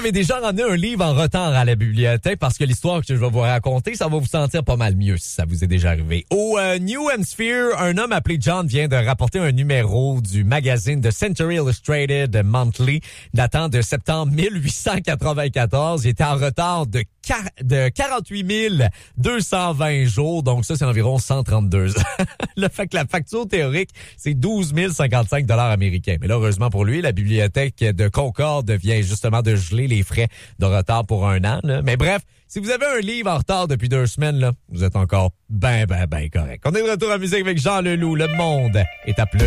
avez déjà ramené un livre en retard à la bibliothèque parce que l'histoire que je vais vous raconter, ça va vous sentir pas mal mieux si ça vous est déjà arrivé. Au New Hampshire, un homme appelé John vient de rapporter un numéro du magazine The Century Illustrated Monthly datant de septembre 1894. Il était en retard de 48 220 jours, donc ça, c'est environ 132 ans. Le fait que la facture théorique, c'est 12 055 $ américains. Mais là, heureusement pour lui, la bibliothèque de Concorde vient justement de geler les frais de retard pour un an. Là. Mais bref, si vous avez un livre en retard depuis 2 semaines, là, vous êtes encore ben correct. On est de retour à musique avec Jean Leloup. Le monde est à pleurer.